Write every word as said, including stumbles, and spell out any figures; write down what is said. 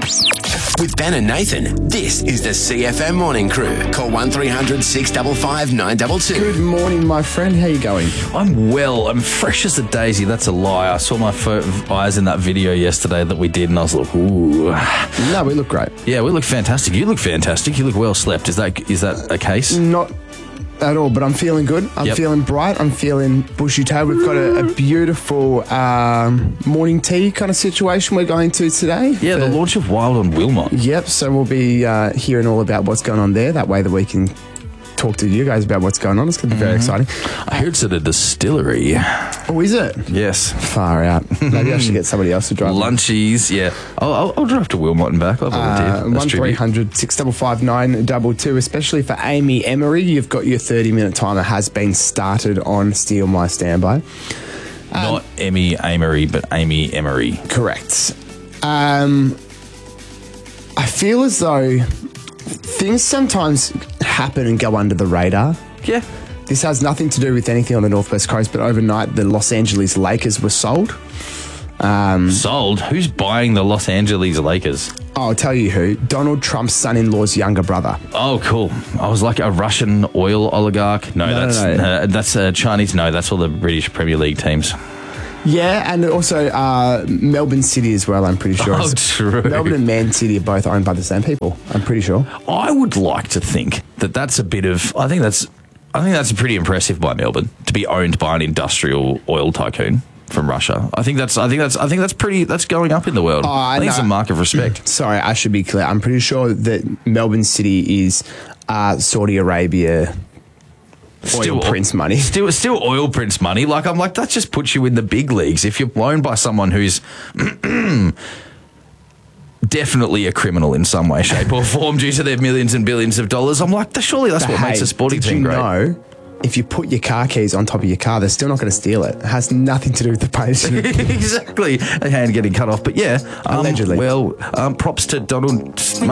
With Ben and Nathan, this is the C F M Morning Crew. Call one three hundred six five five nine two two. Good morning, my friend. How you going? I'm well. I'm fresh as a daisy. That's a lie. I saw my fo- eyes in that video yesterday that we did, and I was like, ooh. No, we look great. Yeah, we look fantastic. You look fantastic. You look well slept. Is that is that a case? Not at all, but I'm feeling good. I'm Yep. feeling bright. I'm feeling bushy tail. We've got a, a beautiful um, morning tea kind of situation we're going to today. Yeah, the For- launch of Wild on Wilmot. Yep, so we'll be uh, hearing all about what's going on there. That way that we can talk to you guys about what's going on. It's going to be very exciting. I heard it's at a distillery. Oh, is it? Yes. Far out. Maybe I should get somebody else to drive. me. Lunchies, yeah. I'll, I'll, I'll drive to Wilmot and back. I'll volunteer. Uh, one three hundred six five five nine two two, especially for Amy Emery. You've got your thirty minute timer has been started on Steal My Standby. Not Emmy Amory, but Amy Emery. Correct. Um, I feel as though things sometimes happen and go under the radar. Yeah. This has nothing to do with anything on the Northwest Coast, but overnight the Los Angeles Lakers were sold. Um, Sold? Who's buying the Los Angeles Lakers? I'll tell you who. Donald Trump's son-in-law's younger brother. Oh, cool. I was like a Russian oil oligarch. No, No, no, that's no. Uh, that's uh, Chinese. No, that's all the British Premier League teams. Yeah, and also uh, Melbourne City as well, I'm pretty sure. Oh, true. Melbourne and Man City are both owned by the same people, I'm pretty sure. I would like to think that that's a bit of. I think that's. I think that's pretty impressive by Melbourne to be owned by an industrial oil tycoon from Russia. I think that's. I think that's. I think that's pretty. That's going up in the world. Oh, I I think it's know. a mark of respect. Sorry, I should be clear. I'm pretty sure that Melbourne City is uh, Saudi Arabia oil prince money. Still, still oil prince money. Like I'm like that just puts you in the big leagues. If you're owned by someone who's definitely a criminal in some way, shape, or form due to their millions and billions of dollars, I'm like, surely that's But what makes hey, a sporting did team you great. know, if you put your car keys on top of your car, they're still not going to steal it. It has nothing to do with the person. Exactly, a hand getting cut off. But yeah, um, Allegedly. Well, um, props to Donald.